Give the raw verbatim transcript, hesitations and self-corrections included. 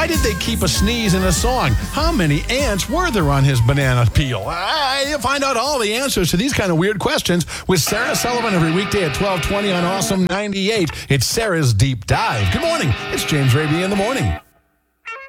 Why did they keep a sneeze in a song? How many ants were there on his banana peel? Uh, you'll find out all the answers to these kind of weird questions with Sarah Sullivan every weekday at twelve twenty on Awesome ninety-eight. It's Sarah's Deep Dive. Good morning. It's James Raby in the morning.